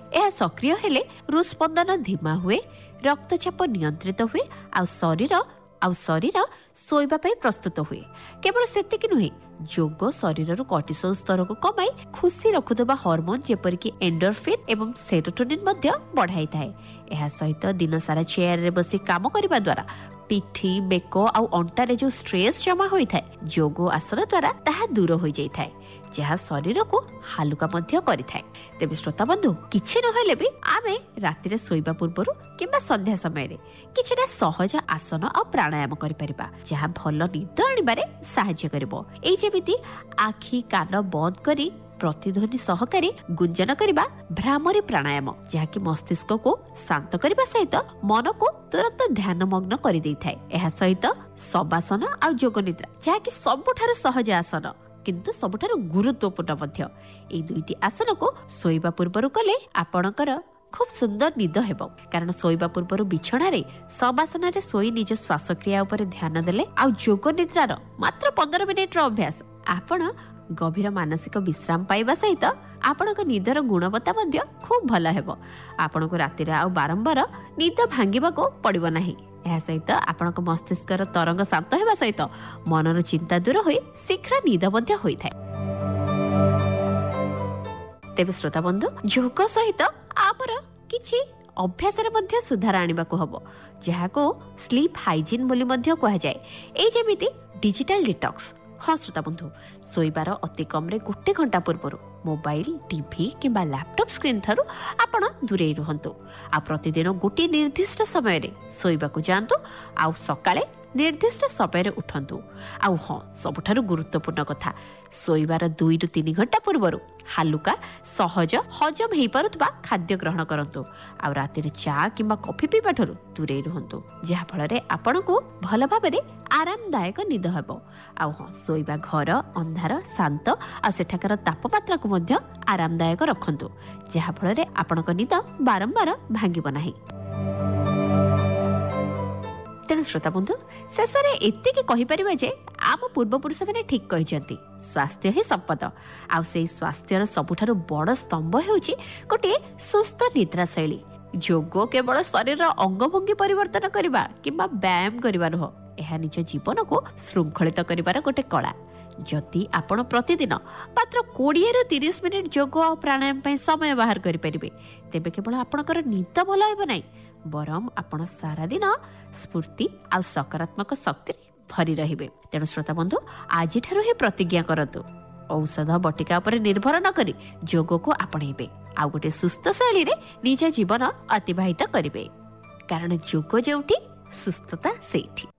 यह सक्रिय हेले हृदस्पंदन धीमा हुए, रक्तचाप नियंत्रित हुए आउ शरीर शोइबा पई प्रस्तुत हुए। केवल सेतिक नुहे, जोग शरीर कॉर्टिसोल स्तर को कमाई खुशी रखुवा हार्मोन जेपरिक एंडोर्फिन एवं सेरोटोनिन बढ़ाई थाए। यह सहित दिन सारा चेयर रे बसी काम करने द्वारा पिठी बेक आउ अंटारे जो स्ट्रेस जमा होता है जोग आसन द्वारा ताहा दूर हो जाए, जहाँ शरीर को हालुका करिथाए। तेबे श्रोता बंधु, किछि नहेले भी आमे राति रे सोइबा पूर्वरु किंबा संध्या समय रे किछिटा सहज आसन आ प्राणायाम करि परिबा, जहाँ भल निद आनिबारे सहाय्य करिवो। एई जेमिति आखि कान बंद करी प्रतिध्वनि सहकारी गुंजन करबा भ्रामरी प्राणायाम, जहाँकि मस्तिष्क को शांत करबा सहित मन को तुरंत ध्यान मग्न करि दैथाय। एहा सहित शवासन आ जोग निद्रा, जहाँकि सबुठारु सहज आसन किंतु सबुठारु गुरुत्वपूर्ण मध्य। एई दुईटी आसन को सोइबा पूर्वरु कले आपणकर खूब सुंदर निद हेबो, कारण सोइबा पूर्वरु बिछणा रे शवासन रे सोई निज श्वासक्रिया उपरे ध्यान देले आ जोग निद्रार मात्र 15 मिनिट रो अभ्यास आपण गभीर मानसिक विश्राम पाइबा सहित आपणक निदर गुणवत्ता मध्य खूब भल हेबो। आपणक राति रे आ बारंबार निद भांगिबा को पड़िबो नाही। एहा सहित आपणक मस्तिष्कर तरंग शांत हेबा सहित मनर चिंता दूर होई शीघ्र निद मध्य होई थाए। तेबे श्रोता बंधु, जोग सहित आमर किछि अभ्यास रे मध्य सुधार आनिबा को हबो, जहाको स्लीप हाइजीन बोली मध्य कहा जाय। एई जेमिति डिजिटल डिटॉक्स। हाँ श्रोता बंधु, सोइबार अति कम रे 1 घंटा पूर्व मोबाइल, टीवी किंबा लैपटॉप स्क्रीन ठारू आपण दूरे रुहंतु। आ प्रतिदिन गोटे निर्दिष्ट समय रे सोइबा को जांतु, आ सकाळे निर्दिष्ट समय रे उठंतु। आ हाँ, सबुठारु गुरुत्वपूर्ण कथा, सोइबार 2 ରୁ 3 घंटा पूर्व हालुका सहज हजम हेई पारुतबा खाद्य ग्रहण करंतु। आ राति रे चा किंबा कॉफी पीबा ठारू दूरे रुहंतु, जहा फल रे आपण को भल भाबे रे आरामदायक निद हेबो। आ हाँ, सोइबा घर अंधार शांत आ सेठाकर तापमात्रा को मध्य आरामदायक रखंतु, जहा फल रे आपणक निद बारंबार भांगिबो नाही। तेणु श्रोता बंधु, शेष में एतिक कहीपर जे आम पूर्वपुरुष मैंने ठीक कहते, स्वास्थ्य ही संपद। आ स्वास्थ्यर सबुठारु बड़ स्तंभ होउची गोटे सुस्थ निद्रा शैली। जोग केवल शरीर अंगभंगी परिवर्तन करबा किंबा व्यायाम करबा नुह, यह निज जीवन को श्रृंखलित करिवार गोटे कला। जदि आपण प्रतिदिन मात्र 20 ରୁ 30 मिनिट जोग और प्राणायाम पई समय बाहर करि परिबे, तेबे केवल आपणकर निद भल हेबो नाही, बरम आपण सारा दिन स्फूर्ति आ सकारात्मक शक्ति भरी रहिबे। तेणु श्रोता बंधु, आज ठारू ही प्रतिज्ञा करतु, औषध बटिका पर निर्भर न करी जोग को आपणेबे, आ गोटे सुस्थ शैली रे निज जीवन अतिबाहित करिबे, कारण जोग जेउठी सुस्थता सेठी।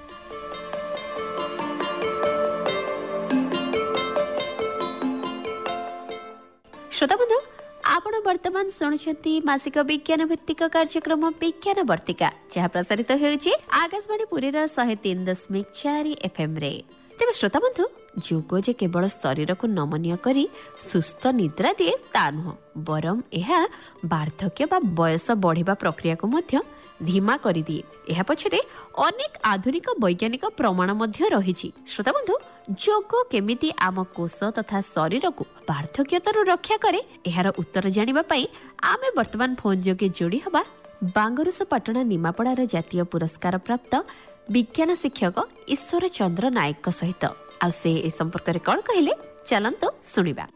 श्रोता बंधु, आपण वर्तमान शुणुछंती मासिक विज्ञान भित्तिक कार्यक्रम विज्ञान वर्तिका, जहाँ प्रसारित होउछि आकाशवाणी पुरी 103.4 FM रे। तेबे श्रोता बंधु, जोग जे केवल शरीर को नमनीय करी सुस्थ निद्रा दिए ता नुह, बरम यह वार्धक्य बा बयस बढ़िबा प्रक्रिया को मध्य धीमा करि दिए। यह पछरे अनेक आधुनिक वैज्ञानिक प्रमाण मध्य रहिछि। श्रोता बंधु, जोग केमिति आम कोष तथा शरीर को वार्धक्यतारु रक्षा करे, एहार उत्तर जानिबा पई आमे वर्तमान फोन जोगे जोड़ी हबा बांगरुसपाटना निमापड़ार जातीय पुरस्कार प्राप्त विज्ञान शिक्षक ईश्वर चंद्र नायक सहित। आ से ए संपर्क रे कोन कहिले, चलंतो सुनिबा।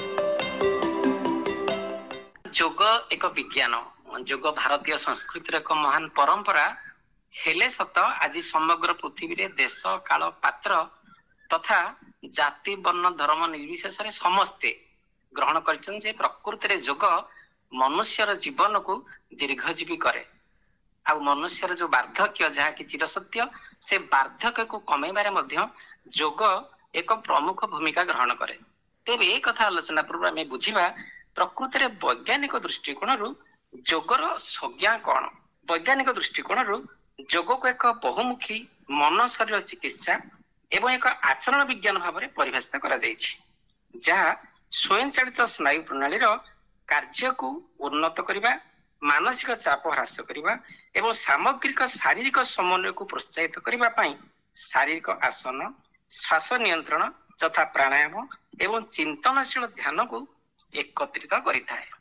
जोग एक विज्ञान, जोग भारतीय संस्कृतिर एक महान परंपरा हेले सत आज समग्र पृथ्वी रे देश काल पात्र तथा जाति वर्ण धर्म निर्विशेष रे समस्ते ग्रहण करछन जे प्रकृति रे जोग मनुष्यर जीवन को दीर्घजीवी करे। आ मनुष्यर जो वार्धक्य जहा कि चिरसत्य, से वार्धक्य को कमेबारे मध्य जोग एक प्रमुख भूमिका ग्रहण करे। तेबे ए कथा आलोचना पूर्व आमे बुझिबा प्रकृति रे वैज्ञानिक दृष्टिकोण रु जोगर संज्ञा कौन। वैज्ञानिक दृष्टिकोण रु जोग को एक बहुमुखी मन शरीर चिकित्सा एवं एक आचरण विज्ञान भाव में परिभाषित करा जायछि, जहाँ स्वयंचालित स्नायु प्रणाली कार्य को उन्नत करने, मानसिक चाप ह्रास करने एवं सामग्रिक शारीरिक समन्वय को प्रोत्साहित करने शारीरिक आसन, श्वास नियंत्रण तथा प्राणायाम एवं चिंतनशील ध्यान को एकत्रित करिଥାଏ।